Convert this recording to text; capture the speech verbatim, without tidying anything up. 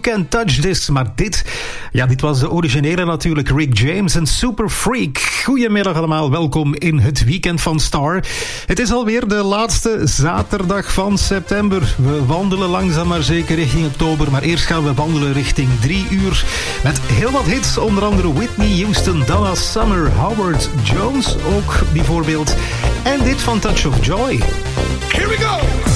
Can't Touch This. Maar dit, ja, dit was de originele natuurlijk, Rick James en Super Freak. Goedemiddag allemaal, welkom in het weekend van Star. Het is alweer de laatste zaterdag van september. We wandelen langzaam maar zeker richting oktober, maar eerst gaan we wandelen richting drie uur. Met heel wat hits, onder andere Whitney Houston, Donna Summer, Howard Jones ook bijvoorbeeld. En dit van Touch of Joy. Here we go!